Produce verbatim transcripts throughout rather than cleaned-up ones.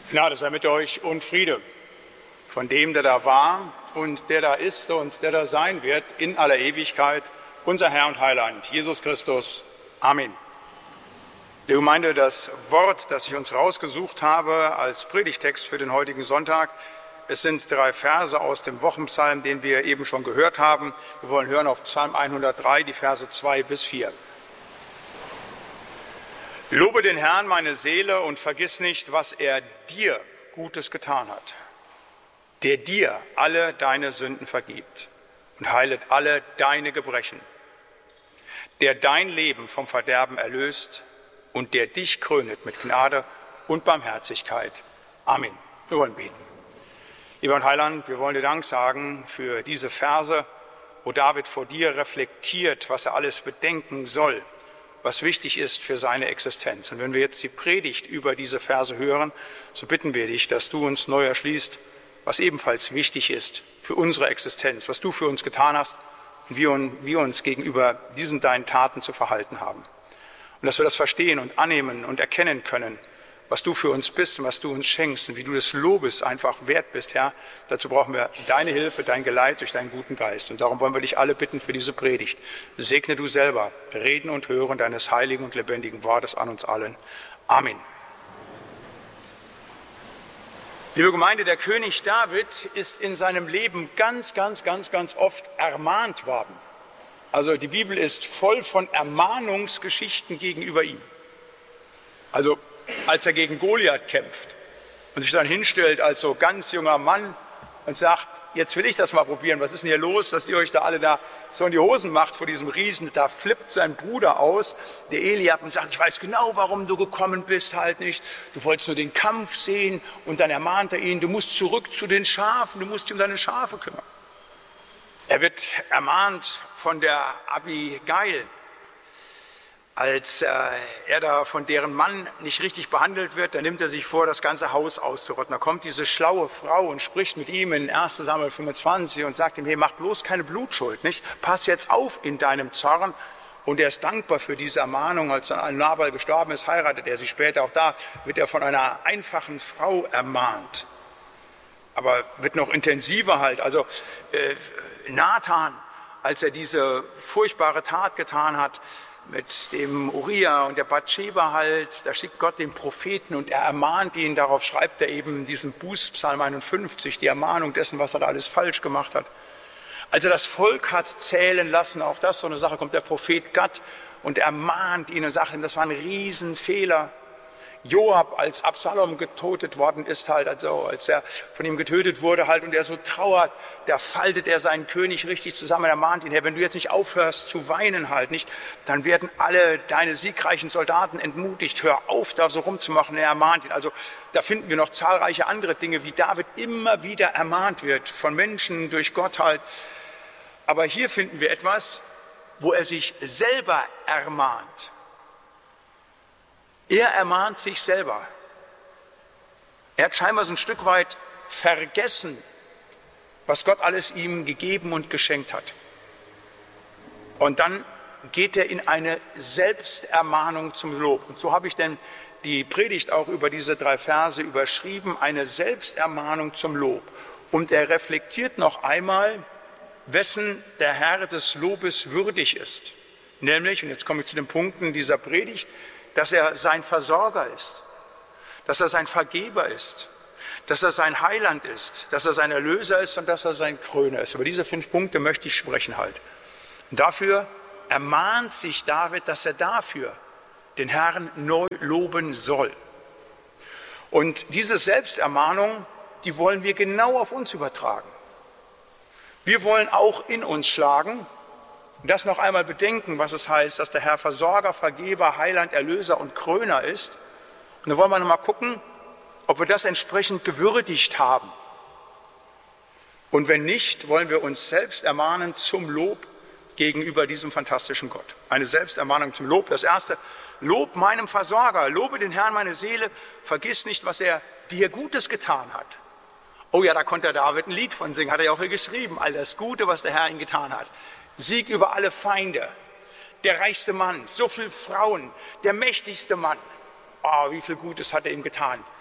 Gnade sei mit euch und Friede von dem, der da war und der da ist und der da sein wird in aller Ewigkeit, unser Herr und Heiland, Jesus Christus. Amen. Liebe Gemeinde, das Wort, das ich uns rausgesucht habe als Predigtext für den heutigen Sonntag, es sind drei Verse aus dem Wochenpsalm, den wir eben schon gehört haben. Wir wollen hören auf Psalm hundertdrei, die Verse zwei bis vier. Lobe den Herrn, meine Seele, und vergiss nicht, was er dir Gutes getan hat, der dir alle deine Sünden vergibt und heilet alle deine Gebrechen, der dein Leben vom Verderben erlöst und der dich krönet mit Gnade und Barmherzigkeit. Amen. Wir wollen beten. Lieber und Heiland, wir wollen dir Dank sagen für diese Verse, wo David vor dir reflektiert, was er alles bedenken soll, was wichtig ist für seine Existenz. Und wenn wir jetzt die Predigt über diese Verse hören, so bitten wir dich, dass du uns neu erschließt, was ebenfalls wichtig ist für unsere Existenz, was du für uns getan hast und wie wir uns gegenüber diesen deinen Taten zu verhalten haben. Und dass wir das verstehen und annehmen und erkennen können, was du für uns bist und was du uns schenkst und wie du des Lobes einfach wert bist, Herr. Dazu brauchen wir deine Hilfe, dein Geleit durch deinen guten Geist. Und darum wollen wir dich alle bitten für diese Predigt. Segne du selber Reden und Hören deines heiligen und lebendigen Wortes an uns allen. Amen. Liebe Gemeinde, der König David ist in seinem Leben ganz, ganz, ganz, ganz oft ermahnt worden. Also die Bibel ist voll von Ermahnungsgeschichten gegenüber ihm. Also als er gegen Goliath kämpft und sich dann hinstellt als so ganz junger Mann und sagt, jetzt will ich das mal probieren, was ist denn hier los, dass ihr euch da alle da so in die Hosen macht vor diesem Riesen. Da flippt sein Bruder aus, der Eliab, und sagt, ich weiß genau, warum du gekommen bist, halt nicht. Du wolltest nur den Kampf sehen, und dann ermahnt er ihn, du musst zurück zu den Schafen, du musst dich um deine Schafe kümmern. Er wird ermahnt von der Abigail, als äh, er da von deren Mann nicht richtig behandelt wird, dann nimmt er sich vor, das ganze Haus auszurotten. Da kommt diese schlaue Frau und spricht mit ihm in erster Samuel fünfundzwanzig und sagt ihm, hey, mach bloß keine Blutschuld, nicht? Pass jetzt auf in deinem Zorn. Und er ist dankbar für diese Ermahnung. Als dann Nabal gestorben ist, heiratet er sie später. Auch da wird er von einer einfachen Frau ermahnt. Aber wird noch intensiver halt. Also äh, Nathan, als er diese furchtbare Tat getan hat, mit dem Uriah und der Bathscheba halt, da schickt Gott den Propheten und er ermahnt ihn, darauf schreibt er eben diesen Bußpsalm einundfünfzig, die Ermahnung dessen, was er da alles falsch gemacht hat. Als er das Volk hat zählen lassen, auch das so eine Sache, kommt der Prophet Gad und ermahnt ihn und sagt ihm, das war ein Riesenfehler. Joab, als Absalom getötet worden ist, halt, also als er von ihm getötet wurde halt und er so trauert, da faltet er seinen König richtig zusammen, er mahnt ihn, Herr, wenn du jetzt nicht aufhörst zu weinen halt, nicht, dann werden alle deine siegreichen Soldaten entmutigt, hör auf, da so rumzumachen, er ermahnt ihn. Also da finden wir noch zahlreiche andere Dinge, wie David immer wieder ermahnt wird, von Menschen, durch Gott halt. Aber hier finden wir etwas, wo er sich selber ermahnt. Er ermahnt sich selber. Er hat scheinbar so ein Stück weit vergessen, was Gott alles ihm gegeben und geschenkt hat. Und dann geht er in eine Selbstermahnung zum Lob. Und so habe ich denn die Predigt auch über diese drei Verse überschrieben, eine Selbstermahnung zum Lob. Und er reflektiert noch einmal, wessen der Herr des Lobes würdig ist. Nämlich, und jetzt komme ich zu den Punkten dieser Predigt, dass er sein Versorger ist, dass er sein Vergeber ist, dass er sein Heiland ist, dass er sein Erlöser ist und dass er sein Kröner ist. Über diese fünf Punkte möchte ich sprechen halt. Und dafür ermahnt sich David, dass er dafür den Herrn neu loben soll. Und diese Selbstermahnung, die wollen wir genau auf uns übertragen. Wir wollen auch in uns schlagen, und das noch einmal bedenken, was es heißt, dass der Herr Versorger, Vergeber, Heiland, Erlöser und Kröner ist. Und da wollen wir noch mal gucken, ob wir das entsprechend gewürdigt haben. Und wenn nicht, wollen wir uns selbst ermahnen zum Lob gegenüber diesem fantastischen Gott. Eine Selbstermahnung zum Lob. Das erste, Lob meinem Versorger, lobe den Herrn meine Seele, vergiss nicht, was er dir Gutes getan hat. Oh ja, da konnte David ein Lied von singen, hat er ja auch hier geschrieben, all das Gute, was der Herr ihm getan hat. Sieg über alle Feinde, der reichste Mann, so viele Frauen, der mächtigste Mann. Oh, wie viel Gutes hat er ihm getan.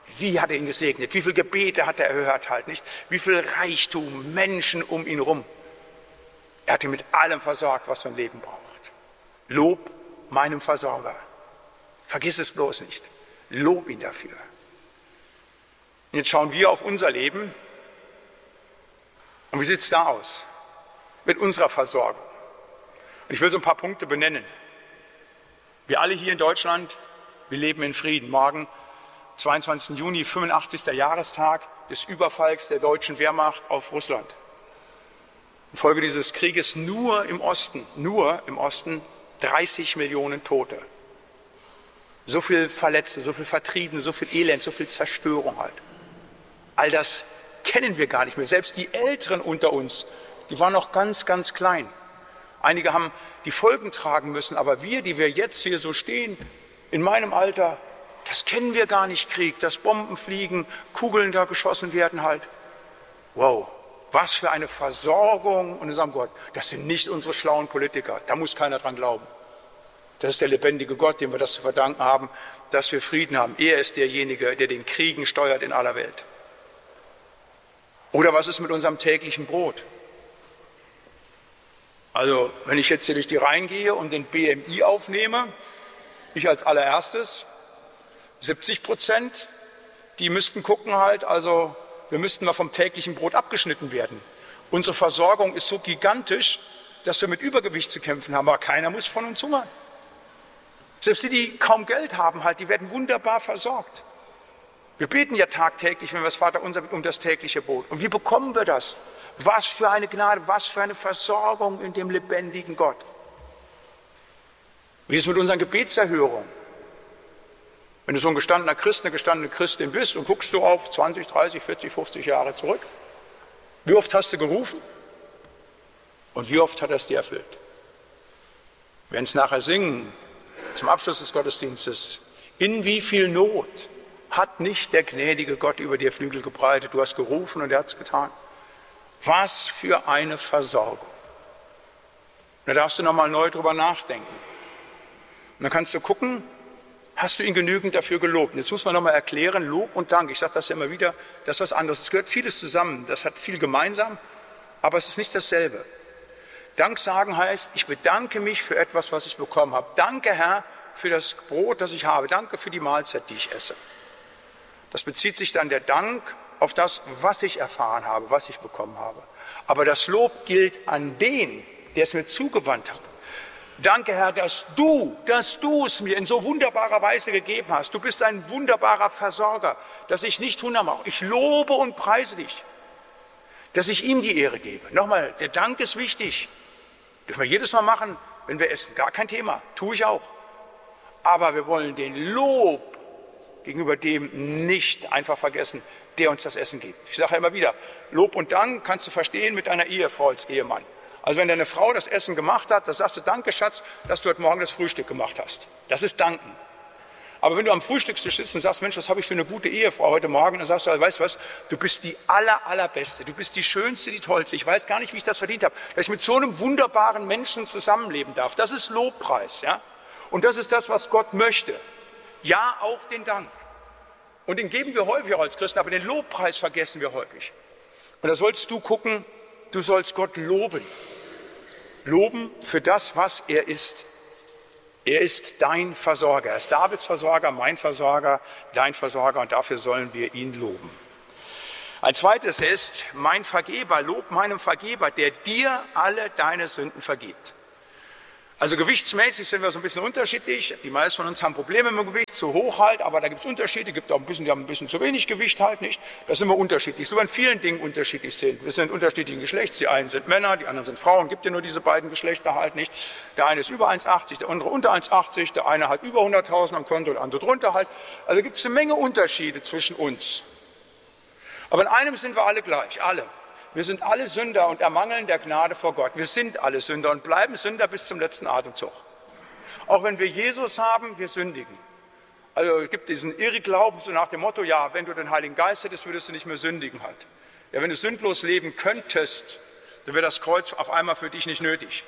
Wie hat er ihn gesegnet? Wie viele Gebete hat er erhört halt, nicht? Wie viel Reichtum, Menschen um ihn rum. Er hat ihn mit allem versorgt, was sein Leben braucht. Lob meinem Versorger. Vergiss es bloß nicht. Lob ihn dafür. Und jetzt schauen wir auf unser Leben. Und wie sieht es da aus mit unserer Versorgung? Und ich will so ein paar Punkte benennen. Wir alle hier in Deutschland, wir leben in Frieden. Morgen, zweiundzwanzigsten Juni, fünfundachtzigster Jahrestag des Überfalls der deutschen Wehrmacht auf Russland. Infolge dieses Krieges nur im Osten, nur im Osten dreißig Millionen Tote. So viel Verletzte, so viel Vertriebene, so viel Elend, so viel Zerstörung halt. All das kennen wir gar nicht mehr. Selbst die Älteren unter uns, die waren noch ganz, ganz klein. Einige haben die Folgen tragen müssen, aber wir, die wir jetzt hier so stehen, in meinem Alter, das kennen wir gar nicht, Krieg, dass Bomben fliegen, Kugeln da geschossen werden halt. Wow, was für eine Versorgung. Und wir sagen, Gott, das sind nicht unsere schlauen Politiker, da muss keiner dran glauben. Das ist der lebendige Gott, dem wir das zu verdanken haben, dass wir Frieden haben. Er ist derjenige, der den Kriegen steuert in aller Welt. Oder was ist mit unserem täglichen Brot? Also, wenn ich jetzt hier durch die Reihen gehe und den B M I aufnehme, ich als allererstes, siebzig Prozent, die müssten gucken halt, also wir müssten mal vom täglichen Brot abgeschnitten werden. Unsere Versorgung ist so gigantisch, dass wir mit Übergewicht zu kämpfen haben, aber keiner muss von uns hungern. Selbst die, die kaum Geld haben, halt, die werden wunderbar versorgt. Wir beten ja tagtäglich, wenn wir das Vaterunser, um das tägliche Brot. Und wie bekommen wir das? Was für eine Gnade, was für eine Versorgung in dem lebendigen Gott. Wie ist es mit unseren Gebetserhörungen? Wenn du so ein gestandener Christ, eine gestandene Christin bist und guckst so auf zwanzig, dreißig, vierzig, fünfzig Jahre zurück, wie oft hast du gerufen und wie oft hat er es dir erfüllt? Wir werden es nachher singen, zum Abschluss des Gottesdienstes. In wie viel Not hat nicht der gnädige Gott über dir Flügel gebreitet? Du hast gerufen und er hat es getan. Was für eine Versorgung. Da darfst du nochmal neu drüber nachdenken. Und dann kannst du gucken, hast du ihn genügend dafür gelobt? Und jetzt muss man nochmal erklären, Lob und Dank, ich sage das ja immer wieder, das ist was anderes. Es gehört vieles zusammen, das hat viel gemeinsam, aber es ist nicht dasselbe. Dank sagen heißt, ich bedanke mich für etwas, was ich bekommen habe. Danke, Herr, für das Brot, das ich habe. Danke für die Mahlzeit, die ich esse. Das bezieht sich dann der Dank auf das, was ich erfahren habe, was ich bekommen habe. Aber das Lob gilt an den, der es mir zugewandt hat. Danke, Herr, dass du, dass du es mir in so wunderbarer Weise gegeben hast. Du bist ein wunderbarer Versorger, dass ich nicht Hunger mache. Ich lobe und preise dich, dass ich ihm die Ehre gebe. Nochmal, der Dank ist wichtig. Dürfen wir jedes Mal machen, wenn wir essen. Gar kein Thema, tue ich auch. Aber wir wollen den Lob gegenüber dem nicht einfach vergessen, der uns das Essen gibt. Ich sage ja immer wieder, Lob und Dank kannst du verstehen mit einer Ehefrau als Ehemann. Also wenn deine Frau das Essen gemacht hat, dann sagst du, danke Schatz, dass du heute Morgen das Frühstück gemacht hast. Das ist Danken. Aber wenn du am Frühstückstisch sitzt und sagst, Mensch, was habe ich für eine gute Ehefrau heute Morgen, dann sagst du, weißt du was, du bist die aller, allerbeste, du bist die schönste, die tollste. Ich weiß gar nicht, wie ich das verdient habe, dass ich mit so einem wunderbaren Menschen zusammenleben darf. Das ist Lobpreis, ja. Und das ist das, was Gott möchte. Ja, auch den Dank. Und den geben wir häufig auch als Christen, aber den Lobpreis vergessen wir häufig. Und da sollst du gucken, du sollst Gott loben. Loben für das, was er ist. Er ist dein Versorger. Er ist Davids Versorger, mein Versorger, dein Versorger und dafür sollen wir ihn loben. Ein zweites ist mein Vergeber, Lob meinem Vergeber, der dir alle deine Sünden vergibt. Also gewichtsmäßig sind wir so ein bisschen unterschiedlich. Die meisten von uns haben Probleme mit dem Gewicht, zu hoch halt, aber da gibt es Unterschiede. Es gibt auch ein bisschen, die haben ein bisschen zu wenig Gewicht halt, nicht? Das sind wir unterschiedlich, so in vielen Dingen unterschiedlich sind. Wir sind unterschiedlichen Geschlechts, die einen sind Männer, die anderen sind Frauen. Es gibt ja nur diese beiden Geschlechter halt nicht. Der eine ist über eins Komma achtzig, der andere unter eins Komma achtzig, der eine hat über hunderttausend am Konto, der andere drunter halt. Also gibt es eine Menge Unterschiede zwischen uns. Aber in einem sind wir alle gleich, alle. Wir sind alle Sünder und ermangeln der Gnade vor Gott. Wir sind alle Sünder und bleiben Sünder bis zum letzten Atemzug. Auch wenn wir Jesus haben, wir sündigen. Also es gibt diesen Irrglauben so nach dem Motto, ja, wenn du den Heiligen Geist hättest, würdest du nicht mehr sündigen halt. Ja, wenn du sündlos leben könntest, dann wäre das Kreuz auf einmal für dich nicht nötig.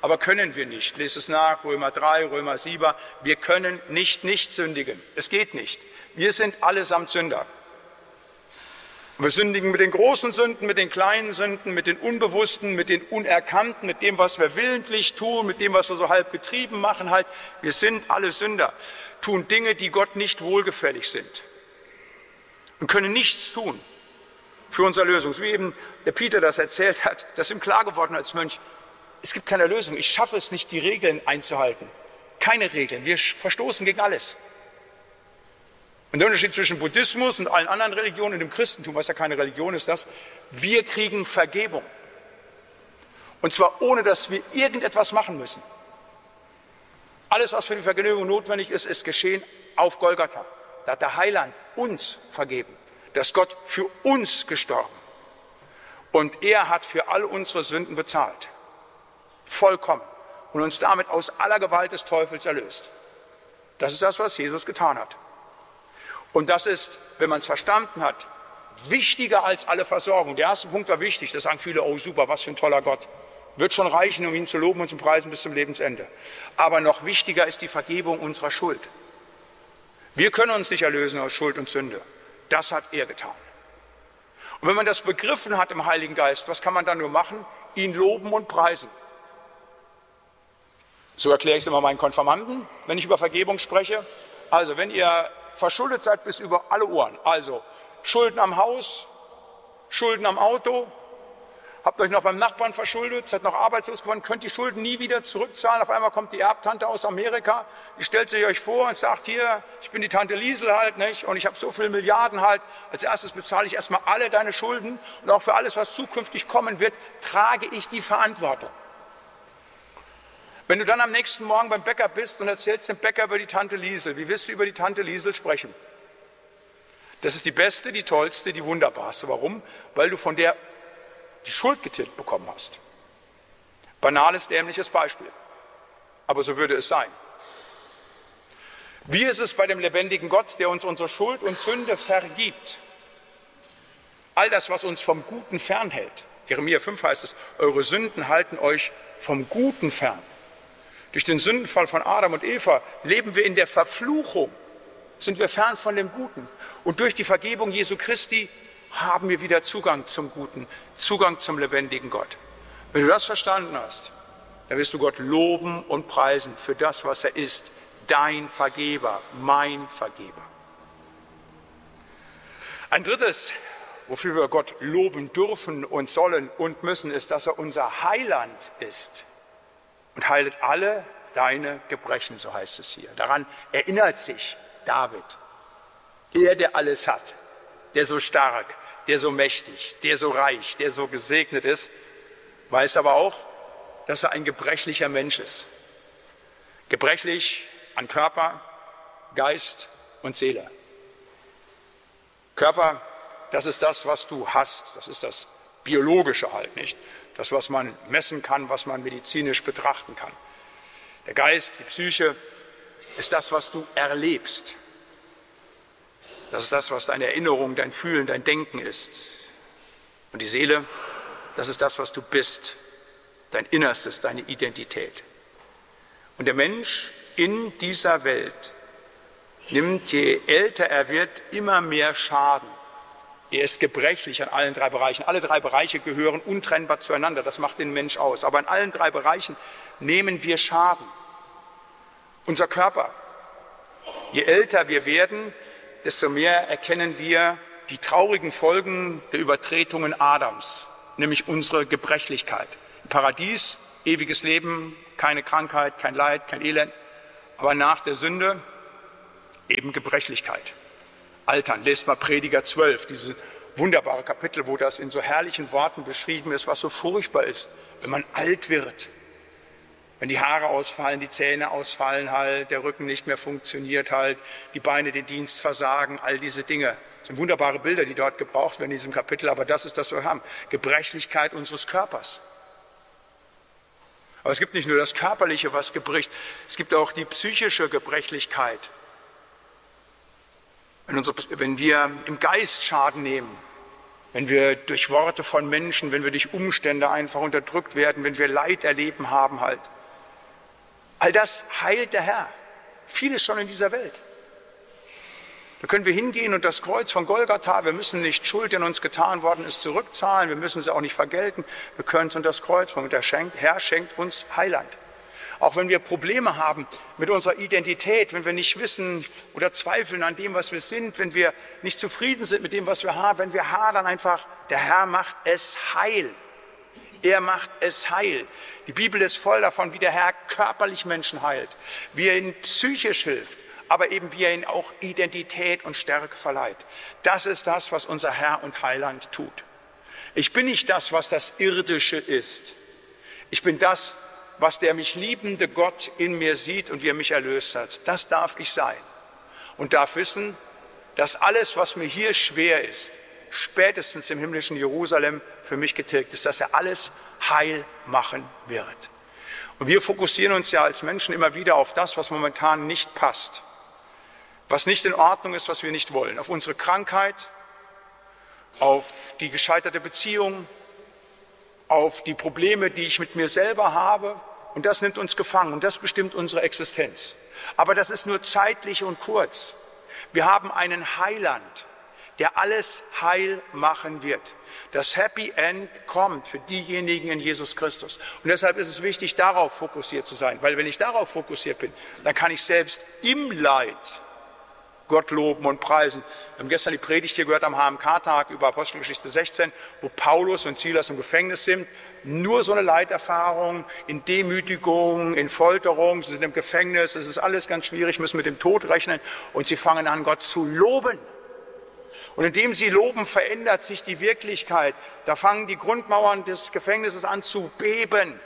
aber können wir nicht. Lest es nach, Römer drei, Römer sieben. Wir können nicht nicht sündigen. Es geht nicht. Wir sind allesamt Sünder. Wir sündigen mit den großen Sünden, mit den kleinen Sünden, mit den Unbewussten, mit den Unerkannten, mit dem, was wir willentlich tun, mit dem, was wir so halb getrieben machen halt. Wir sind alle Sünder, tun Dinge, die Gott nicht wohlgefällig sind und können nichts tun für unsere Lösung. So wie eben der Peter das erzählt hat, das ist ihm klar geworden als Mönch. Es gibt keine Lösung. Ich schaffe es nicht, die Regeln einzuhalten. Keine Regeln. Wir verstoßen gegen alles. Und der Unterschied zwischen Buddhismus und allen anderen Religionen und dem Christentum, was ja keine Religion ist, das, wir kriegen Vergebung. Und zwar ohne, dass wir irgendetwas machen müssen. Alles, was für die Vergebung notwendig ist, ist geschehen auf Golgatha. Da hat der Heiland uns vergeben. Da ist Gott für uns gestorben. Und er hat für all unsere Sünden bezahlt. Vollkommen. Und uns damit aus aller Gewalt des Teufels erlöst. Das ist das, was Jesus getan hat. Und das ist, wenn man es verstanden hat, wichtiger als alle Versorgung. Der erste Punkt war wichtig, da sagen viele, oh super, was für ein toller Gott. Wird schon reichen, um ihn zu loben und zu preisen bis zum Lebensende. Aber noch wichtiger ist die Vergebung unserer Schuld. Wir können uns nicht erlösen aus Schuld und Sünde. Das hat er getan. Und wenn man das begriffen hat im Heiligen Geist, was kann man dann nur machen? Ihn loben und preisen. So erkläre ich es immer meinen Konfirmanden, wenn ich über Vergebung spreche. Also wenn ihr verschuldet seid bis über alle Ohren, also Schulden am Haus, Schulden am Auto, habt euch noch beim Nachbarn verschuldet, seid noch arbeitslos geworden, könnt die Schulden nie wieder zurückzahlen. Auf einmal kommt die Erbtante aus Amerika, die stellt sich euch vor und sagt, hier, ich bin die Tante Liesel halt, nicht? Und ich habe so viele Milliarden halt. Als erstes bezahle ich erstmal alle deine Schulden und auch für alles, was zukünftig kommen wird, trage ich die Verantwortung. Wenn du dann am nächsten Morgen beim Bäcker bist und erzählst dem Bäcker über die Tante Liesel, wie wirst du über die Tante Liesel sprechen? Das ist die beste, die tollste, die wunderbarste. Warum? Weil du von der die Schuld getilgt bekommen hast. Banales, dämliches Beispiel. Aber so würde es sein. Wie ist es bei dem lebendigen Gott, der uns unsere Schuld und Sünde vergibt? All das, was uns vom Guten fernhält. Jeremia fünf heißt es, eure Sünden halten euch vom Guten fern. Durch den Sündenfall von Adam und Eva leben wir in der Verfluchung, sind wir fern von dem Guten. Und durch die Vergebung Jesu Christi haben wir wieder Zugang zum Guten, Zugang zum lebendigen Gott. Wenn du das verstanden hast, dann wirst du Gott loben und preisen für das, was er ist, dein Vergeber, mein Vergeber. Ein drittes, wofür wir Gott loben dürfen und sollen und müssen, ist, dass er unser Heiland ist. Und heilet alle deine Gebrechen, so heißt es hier. Daran erinnert sich David. Er, der alles hat, der so stark, der so mächtig, der so reich, der so gesegnet ist, weiß aber auch, dass er ein gebrechlicher Mensch ist. Gebrechlich an Körper, Geist und Seele. Körper, das ist das, was du hast. Das ist das Biologische halt, nicht? Das, was man messen kann, was man medizinisch betrachten kann. Der Geist, die Psyche, ist das, was du erlebst. Das ist das, was deine Erinnerung, dein Fühlen, dein Denken ist. Und die Seele, das ist das, was du bist, dein Innerstes, deine Identität. Und der Mensch in dieser Welt nimmt, je älter er wird, immer mehr Schaden. Er ist gebrechlich an allen drei Bereichen. Alle drei Bereiche gehören untrennbar zueinander. Das macht den Mensch aus. Aber in allen drei Bereichen nehmen wir Schaden. Unser Körper. Je älter wir werden, desto mehr erkennen wir die traurigen Folgen der Übertretungen Adams, nämlich unsere Gebrechlichkeit. Im Paradies, ewiges Leben, keine Krankheit, kein Leid, kein Elend. Aber nach der Sünde eben Gebrechlichkeit. Altern. Lest mal Prediger zwölf, diese wunderbare Kapitel, wo das in so herrlichen Worten beschrieben ist, was so furchtbar ist, wenn man alt wird. Wenn die Haare ausfallen, die Zähne ausfallen halt, der Rücken nicht mehr funktioniert halt, die Beine den Dienst versagen, all diese Dinge. Das sind wunderbare Bilder, die dort gebraucht werden in diesem Kapitel, aber das ist das, was wir haben. Gebrechlichkeit unseres Körpers. Aber es gibt nicht nur das Körperliche, was gebricht, es gibt auch die psychische Gebrechlichkeit. Wenn, unsere, wenn wir im Geist Schaden nehmen, wenn wir durch Worte von Menschen, wenn wir durch Umstände einfach unterdrückt werden, wenn wir Leid erleben haben halt, All das heilt der Herr. Vieles schon in dieser Welt. Da können wir hingehen und das Kreuz von Golgatha, wir müssen nicht Schuld, die an uns getan worden ist, zurückzahlen, wir müssen sie auch nicht vergelten, wir können es unter das Kreuz bringen. Der Herr schenkt uns Heiland. Auch wenn wir Probleme haben mit unserer Identität, wenn wir nicht wissen oder zweifeln an dem, was wir sind, wenn wir nicht zufrieden sind mit dem, was wir haben, wenn wir hadern einfach, der Herr macht es heil. Er macht es heil. Die Bibel ist voll davon, wie der Herr körperlich Menschen heilt, wie er ihnen psychisch hilft, aber eben wie er ihnen auch Identität und Stärke verleiht. Das ist das, was unser Herr und Heiland tut. Ich bin nicht das, was das Irdische ist. Ich bin das, was der mich liebende Gott in mir sieht und wie er mich erlöst hat. Das darf ich sein und darf wissen, dass alles, was mir hier schwer ist, spätestens im himmlischen Jerusalem für mich getilgt ist, dass er alles heil machen wird. Und wir fokussieren uns ja als Menschen immer wieder auf das, was momentan nicht passt, was nicht in Ordnung ist, was wir nicht wollen, auf unsere Krankheit, auf die gescheiterte Beziehung, auf die Probleme, die ich mit mir selber habe. Und das nimmt uns gefangen und das bestimmt unsere Existenz. Aber das ist nur zeitlich und kurz. Wir haben einen Heiland, der alles heil machen wird. Das Happy End kommt für diejenigen in Jesus Christus. Und deshalb ist es wichtig, darauf fokussiert zu sein. Weil wenn ich darauf fokussiert bin, dann kann ich selbst im Leid Gott loben und preisen. Wir haben gestern die Predigt hier gehört am H M K-Tag über Apostelgeschichte sechzehn, wo Paulus und Silas im Gefängnis sind. Nur so eine Leiterfahrung, in Demütigung, in Folterung, sie sind im Gefängnis, es ist alles ganz schwierig, müssen mit dem Tod rechnen und sie fangen an, Gott zu loben. Und indem sie loben, verändert sich die Wirklichkeit. Da fangen die Grundmauern des Gefängnisses an zu beben.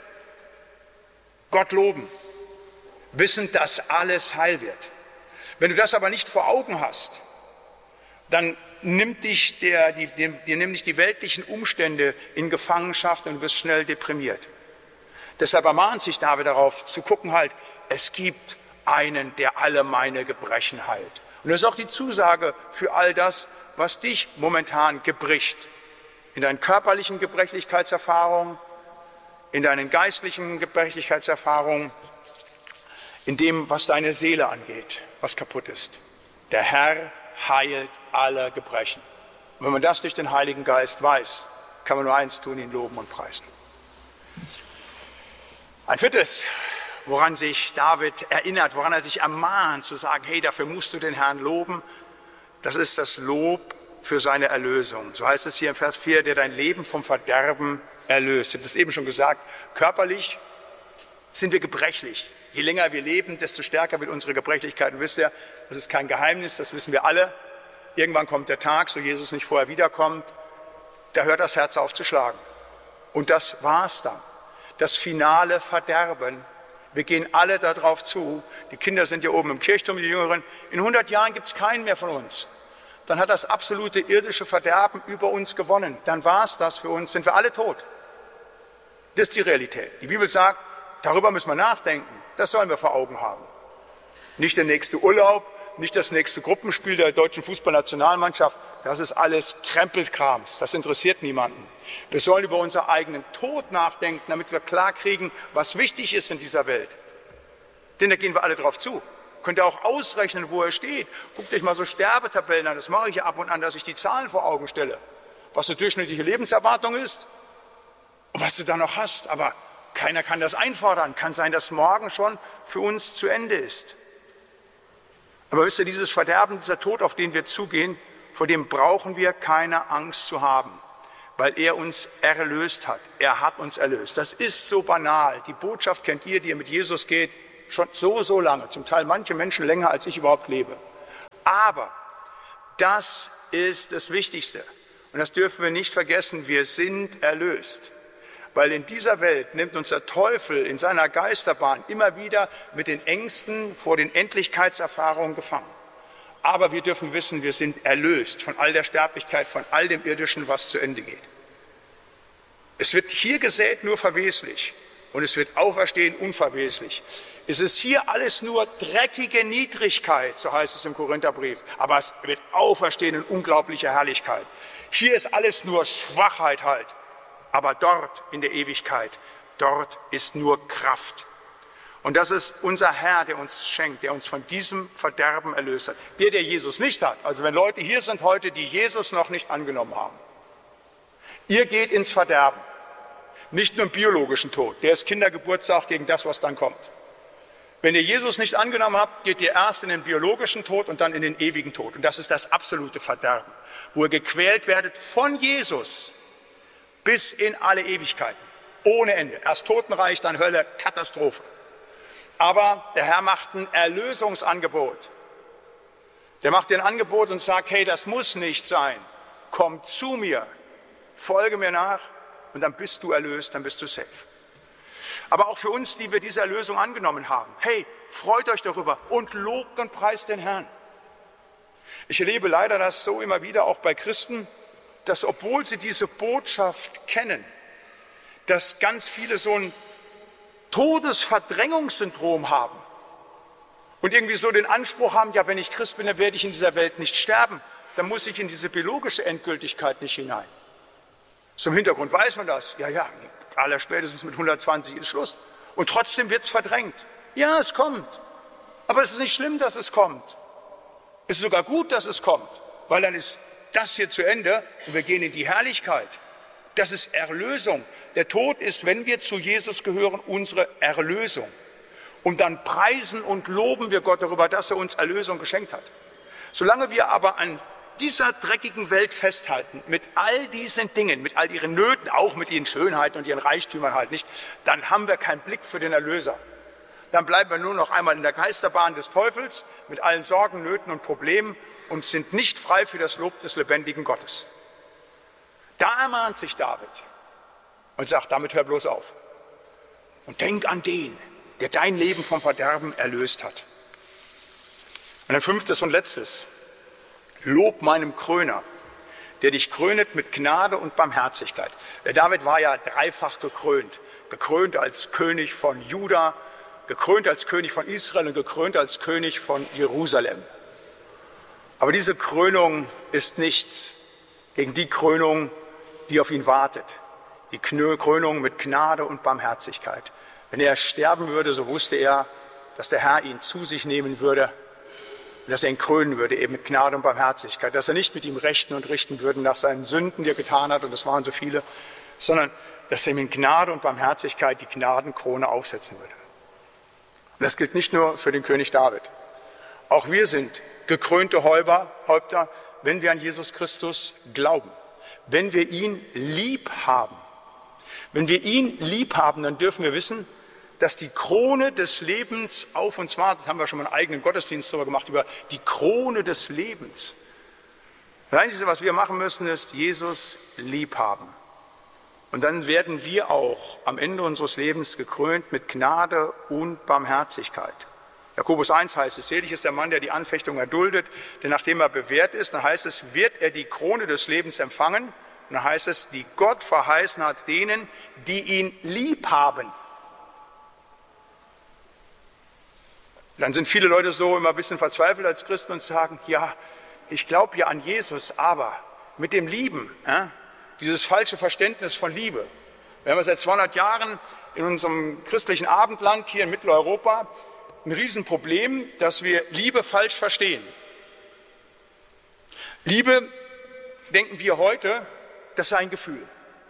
Gott loben, wissend, dass alles heil wird. Wenn du das aber nicht vor Augen hast, dann nimmt dich der, die, die, die, nimmt dich die weltlichen Umstände in Gefangenschaft und du wirst schnell deprimiert. Deshalb ermahnt sich David darauf zu gucken halt, es gibt einen, der alle meine Gebrechen heilt. Und das ist auch die Zusage für all das, was dich momentan gebricht. In deinen körperlichen Gebrechlichkeitserfahrungen, in deinen geistlichen Gebrechlichkeitserfahrungen, in dem, was deine Seele angeht, was kaputt ist. Der Herr heilt alle Gebrechen. Und wenn man das durch den Heiligen Geist weiß, kann man nur eins tun, ihn loben und preisen. Ein viertes, woran sich David erinnert, woran er sich ermahnt, zu sagen, hey, dafür musst du den Herrn loben, das ist das Lob für seine Erlösung. So heißt es hier im Vers vier, der dein Leben vom Verderben erlöst. Ich habe das eben schon gesagt, körperlich sind wir gebrechlich. Je länger wir leben, desto stärker wird unsere Gebrechlichkeit. Und wisst ihr, das ist kein Geheimnis, das wissen wir alle. Irgendwann kommt der Tag, so Jesus nicht vorher wiederkommt, da hört das Herz auf zu schlagen. Und das war's dann. Das finale Verderben. Wir gehen alle darauf zu. Die Kinder sind hier oben im Kirchturm, die Jüngeren. In hundert Jahren gibt es keinen mehr von uns. Dann hat das absolute irdische Verderben über uns gewonnen. Dann war's das für uns, sind wir alle tot. Das ist die Realität. Die Bibel sagt, darüber müssen wir nachdenken. Das sollen wir vor Augen haben. Nicht der nächste Urlaub, nicht das nächste Gruppenspiel der deutschen Fußballnationalmannschaft. Das ist alles Krempelkrams. Das interessiert niemanden. Wir sollen über unseren eigenen Tod nachdenken, damit wir klarkriegen, was wichtig ist in dieser Welt. Denn da gehen wir alle drauf zu. Könnt ihr auch ausrechnen, wo er steht. Guckt euch mal so Sterbetabellen an. Das mache ich ja ab und an, dass ich die Zahlen vor Augen stelle. Was eine durchschnittliche Lebenserwartung ist und was du da noch hast. Aber keiner kann das einfordern. Kann sein, dass morgen schon für uns zu Ende ist. Aber wisst ihr, dieses Verderben, dieser Tod, auf den wir zugehen, vor dem brauchen wir keine Angst zu haben, weil er uns erlöst hat. Er hat uns erlöst. Das ist so banal. Die Botschaft kennt ihr, die ihr mit Jesus geht, schon so, so lange. Zum Teil manche Menschen länger, als ich überhaupt lebe. Aber das ist das Wichtigste. Und das dürfen wir nicht vergessen. Wir sind erlöst. Weil in dieser Welt nimmt uns der Teufel in seiner Geisterbahn immer wieder mit den Ängsten vor den Endlichkeitserfahrungen gefangen. Aber wir dürfen wissen, wir sind erlöst von all der Sterblichkeit, von all dem Irdischen, was zu Ende geht. Es wird hier gesät nur verweslich und es wird auferstehen unverweslich. Es ist hier alles nur dreckige Niedrigkeit, so heißt es im Korintherbrief, aber es wird auferstehen in unglaublicher Herrlichkeit. Hier ist alles nur Schwachheit halt. Aber dort in der Ewigkeit, dort ist nur Kraft. Und das ist unser Herr, der uns schenkt, der uns von diesem Verderben erlöst hat. Der, der Jesus nicht hat, also wenn Leute hier sind heute, die Jesus noch nicht angenommen haben, ihr geht ins Verderben. Nicht nur im biologischen Tod, der ist Kindergeburtstag gegen das, was dann kommt. Wenn ihr Jesus nicht angenommen habt, geht ihr erst in den biologischen Tod und dann in den ewigen Tod. Und das ist das absolute Verderben, wo ihr gequält werdet von Jesus bis in alle Ewigkeiten, ohne Ende. Erst Totenreich, dann Hölle, Katastrophe. Aber der Herr macht ein Erlösungsangebot. Der macht dir ein Angebot und sagt, hey, das muss nicht sein. Komm zu mir, folge mir nach und dann bist du erlöst, dann bist du safe. Aber auch für uns, die wir diese Erlösung angenommen haben, hey, freut euch darüber und lobt und preist den Herrn. Ich erlebe leider das so immer wieder auch bei Christen, dass obwohl sie diese Botschaft kennen, dass ganz viele so ein Todesverdrängungssyndrom haben und irgendwie so den Anspruch haben, ja, wenn ich Christ bin, dann werde ich in dieser Welt nicht sterben, dann muss ich in diese biologische Endgültigkeit nicht hinein. Zum Hintergrund weiß man das, ja, ja, allerspätestens mit hundertzwanzig ist Schluss. Und trotzdem wird es verdrängt. Ja, es kommt. Aber es ist nicht schlimm, dass es kommt. Es ist sogar gut, dass es kommt, weil dann ist das hier zu Ende und wir gehen in die Herrlichkeit. Das ist Erlösung. Der Tod ist, wenn wir zu Jesus gehören, unsere Erlösung. Und dann preisen und loben wir Gott darüber, dass er uns Erlösung geschenkt hat. Solange wir aber an dieser dreckigen Welt festhalten, mit all diesen Dingen, mit all ihren Nöten, auch mit ihren Schönheiten und ihren Reichtümern halt nicht, dann haben wir keinen Blick für den Erlöser. Dann bleiben wir nur noch einmal in der Geisterbahn des Teufels mit allen Sorgen, Nöten und Problemen und sind nicht frei für das Lob des lebendigen Gottes. Da ermahnt sich David und sagt, damit hör bloß auf. Und denk an den, der dein Leben vom Verderben erlöst hat. Und ein fünftes und letztes. Lob meinem Kröner, der dich krönet mit Gnade und Barmherzigkeit. Der David war ja dreifach gekrönt. Gekrönt als König von Juda, gekrönt als König von Israel und gekrönt als König von Jerusalem. Aber diese Krönung ist nichts gegen die Krönung, die auf ihn wartet. Die Krönung mit Gnade und Barmherzigkeit. Wenn er sterben würde, so wusste er, dass der Herr ihn zu sich nehmen würde, dass er ihn krönen würde, eben mit Gnade und Barmherzigkeit, dass er nicht mit ihm rechten und richten würde nach seinen Sünden, die er getan hat, und das waren so viele, sondern dass er ihm in Gnade und Barmherzigkeit die Gnadenkrone aufsetzen würde. Und das gilt nicht nur für den König David. Auch wir sind gekrönte Häupter, wenn wir an Jesus Christus glauben, wenn wir ihn lieb haben. Wenn wir ihn lieb haben, dann dürfen wir wissen, dass die Krone des Lebens auf uns wartet. Haben wir schon mal einen eigenen Gottesdienst darüber gemacht, über die Krone des Lebens. Das Einzige, was wir machen müssen, ist Jesus lieb haben. Und dann werden wir auch am Ende unseres Lebens gekrönt mit Gnade und Barmherzigkeit. Jakobus eins heißt es, selig ist der Mann, der die Anfechtung erduldet, denn nachdem er bewährt ist, dann heißt es, wird er die Krone des Lebens empfangen. Und dann heißt es, die Gott verheißen hat denen, die ihn lieb haben. Dann sind viele Leute so immer ein bisschen verzweifelt als Christen und sagen, ja, ich glaube ja an Jesus, aber mit dem Lieben, ja, dieses falsche Verständnis von Liebe. Wir haben seit zweihundert Jahren in unserem christlichen Abendland hier in Mitteleuropa ein Riesenproblem, dass wir Liebe falsch verstehen. Liebe, denken wir heute, das sei ein Gefühl.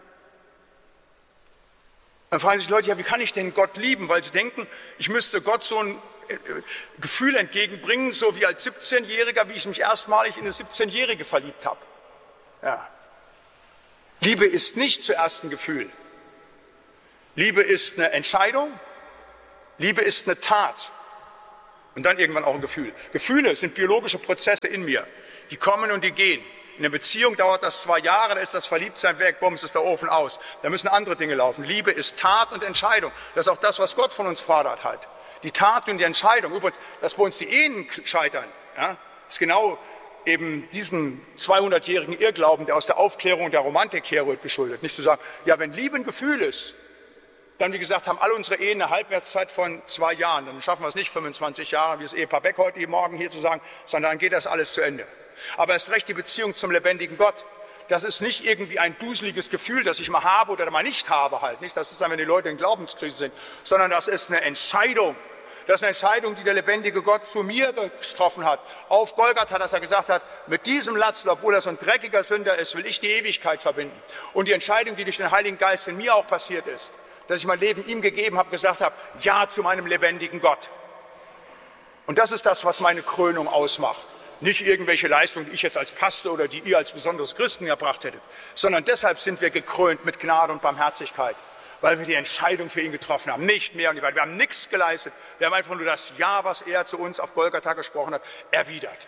Dann fragen sich Leute, ja, wie kann ich denn Gott lieben? Weil sie denken, ich müsste Gott so ein Gefühl entgegenbringen, so wie als siebzehnjähriger, wie ich mich erstmalig in eine siebzehnjährige verliebt habe. Ja. Liebe ist nicht zuerst ein Gefühl. Liebe ist eine Entscheidung. Liebe ist eine Tat. Und dann irgendwann auch ein Gefühl. Gefühle sind biologische Prozesse in mir. Die kommen und die gehen. In einer Beziehung dauert das zwei Jahre, da ist das Verliebtsein weg, bums, ist der Ofen aus. Da müssen andere Dinge laufen. Liebe ist Tat und Entscheidung. Das ist auch das, was Gott von uns fordert halt. Die Tat und die Entscheidung. Übrigens, dass bei uns die Ehen scheitern, ja, ist genau eben diesen zweihundertjährigen Irrglauben, der aus der Aufklärung und der Romantik herrührt, geschuldet. Nicht zu sagen, ja, wenn Liebe ein Gefühl ist, dann, wie gesagt, haben alle unsere Ehen eine Halbwertszeit von zwei Jahren. Dann schaffen wir es nicht fünfundzwanzig Jahre, wie das Ehepaar Beck heute Morgen hier zu sagen, sondern dann geht das alles zu Ende. Aber erst recht die Beziehung zum lebendigen Gott. das ist nicht irgendwie ein duseliges Gefühl, das ich mal habe oder mal nicht habe halt, nicht? Das ist dann, wenn die Leute in Glaubenskrise sind, sondern das ist eine Entscheidung. Das ist eine Entscheidung, die der lebendige Gott zu mir getroffen hat. Auf Golgatha, dass er gesagt hat, mit diesem Latzl, obwohl er so ein dreckiger Sünder ist, will ich die Ewigkeit verbinden. Und die Entscheidung, die durch den Heiligen Geist in mir auch passiert ist, dass ich mein Leben ihm gegeben habe, gesagt habe, ja zu meinem lebendigen Gott. Und das ist das, was meine Krönung ausmacht. Nicht irgendwelche Leistungen, die ich jetzt als Pastor oder die ihr als besonderes Christen erbracht hättet, sondern deshalb sind wir gekrönt mit Gnade und Barmherzigkeit, weil wir die Entscheidung für ihn getroffen haben, nicht mehr und nicht weiter. Wir haben nichts geleistet, wir haben einfach nur das Ja, was er zu uns auf Golgatha gesprochen hat, erwidert.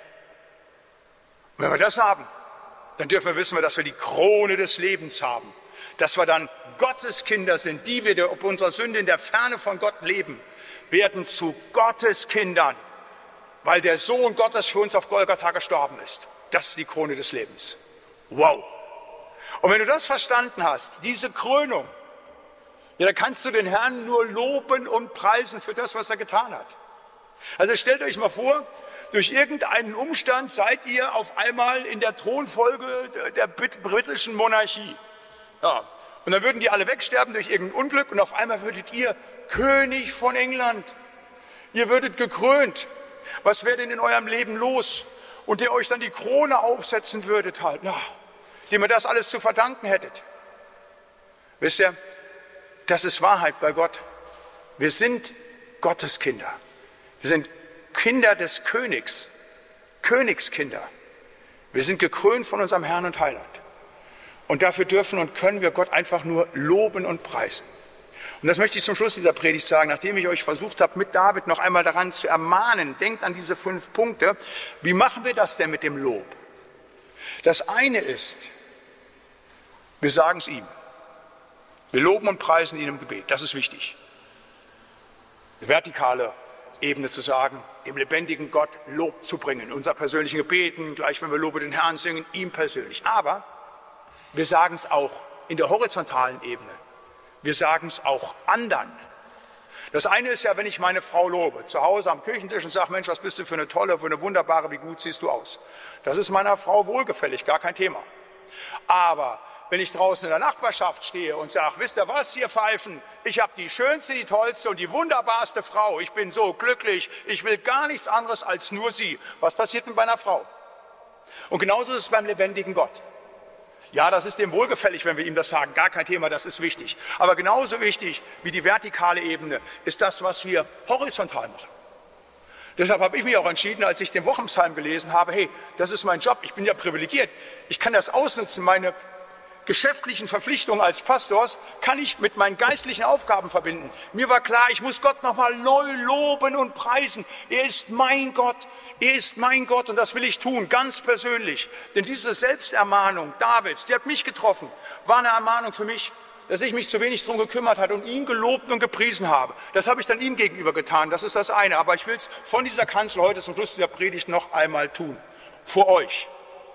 Und wenn wir das haben, dann dürfen wir wissen, dass wir die Krone des Lebens haben, dass wir dann Gottes Kinder sind, die wir ob unserer Sünde in der Ferne von Gott leben, werden zu Gottes Kindern, weil der Sohn Gottes für uns auf Golgatha gestorben ist. Das ist die Krone des Lebens. Wow! Und wenn du das verstanden hast, diese Krönung, ja, dann kannst du den Herrn nur loben und preisen für das, was er getan hat. Also stellt euch mal vor, durch irgendeinen Umstand seid ihr auf einmal in der Thronfolge der britischen Monarchie. Ja. Und dann würden die alle wegsterben durch irgendein Unglück und auf einmal würdet ihr König von England. Ihr würdet gekrönt. Was wäre denn in eurem Leben los? Und der euch dann die Krone aufsetzen würdet halt, na, dem ihr das alles zu verdanken hättet. Wisst ihr, das ist Wahrheit bei Gott. Wir sind Gottes Kinder. Wir sind Kinder des Königs, Königskinder. Wir sind gekrönt von unserem Herrn und Heiland. Und dafür dürfen und können wir Gott einfach nur loben und preisen. Und das möchte ich zum Schluss dieser Predigt sagen, nachdem ich euch versucht habe, mit David noch einmal daran zu ermahnen, denkt an diese fünf Punkte. Wie machen wir das denn mit dem Lob? Das eine ist, wir sagen es ihm. Wir loben und preisen ihn im Gebet, das ist wichtig. Eine vertikale Ebene zu sagen, dem lebendigen Gott Lob zu bringen, in unser persönlichen Gebeten, gleich wenn wir Lobe den Herrn singen, ihm persönlich. Aber wir sagen es auch in der horizontalen Ebene. Wir sagen es auch anderen. Das eine ist ja, wenn ich meine Frau lobe, zu Hause am Küchentisch und sage, Mensch, was bist du für eine tolle, für eine wunderbare, wie gut siehst du aus. Das ist meiner Frau wohlgefällig, gar kein Thema. Aber wenn ich draußen in der Nachbarschaft stehe und sage, wisst ihr was, ihr Pfeifen, ich habe die schönste, die tollste und die wunderbarste Frau, ich bin so glücklich, ich will gar nichts anderes als nur sie. Was passiert mit meiner Frau? Und genauso ist es beim lebendigen Gott. Ja, das ist dem wohlgefällig, wenn wir ihm das sagen, gar kein Thema, das ist wichtig. Aber genauso wichtig wie die vertikale Ebene ist das, was wir horizontal machen. Deshalb habe ich mich auch entschieden, als ich den Wochenpsalm gelesen habe, hey, das ist mein Job, ich bin ja privilegiert, ich kann das ausnutzen, meine geschäftlichen Verpflichtungen als Pastors kann ich mit meinen geistlichen Aufgaben verbinden. Mir war klar, ich muss Gott nochmal neu loben und preisen. Er ist mein Gott, er ist mein Gott und das will ich tun, ganz persönlich. Denn diese Selbstermahnung Davids, die hat mich getroffen, war eine Ermahnung für mich, dass ich mich zu wenig darum gekümmert habe und ihn gelobt und gepriesen habe. Das habe ich dann ihm gegenüber getan, das ist das eine. Aber ich will es von dieser Kanzel heute zum Schluss dieser Predigt noch einmal tun, vor euch.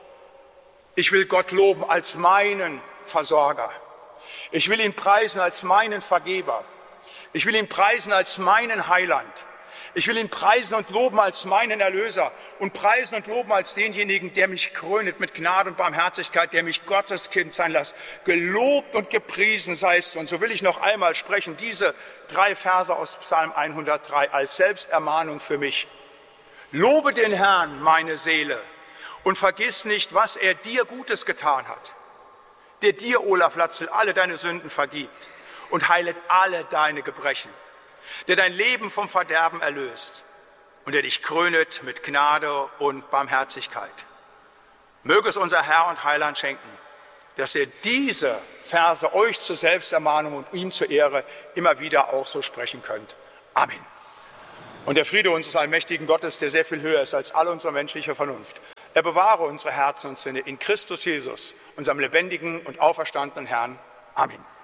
Ich will Gott loben als meinen Versorger. Ich will ihn preisen als meinen Vergeber. Ich will ihn preisen als meinen Heiland. Ich will ihn preisen und loben als meinen Erlöser und preisen und loben als denjenigen, der mich krönet mit Gnade und Barmherzigkeit, der mich Gottes Kind sein lässt. Gelobt und gepriesen sei es. Und so will ich noch einmal sprechen, diese drei Verse aus Psalm hundertdrei als Selbstermahnung für mich. Lobe den Herrn, meine Seele. Und vergiss nicht, was er dir Gutes getan hat, der dir, Olaf Latzl, alle deine Sünden vergibt und heilet alle deine Gebrechen, der dein Leben vom Verderben erlöst und der dich krönet mit Gnade und Barmherzigkeit. Möge es unser Herr und Heiland schenken, dass ihr diese Verse euch zur Selbstermahnung und ihm zur Ehre immer wieder auch so sprechen könnt. Amen. Und der Friede unseres allmächtigen Gottes, der sehr viel höher ist als all unsere menschliche Vernunft, er bewahre unsere Herzen und Sinne in Christus Jesus, unserem lebendigen und auferstandenen Herrn. Amen.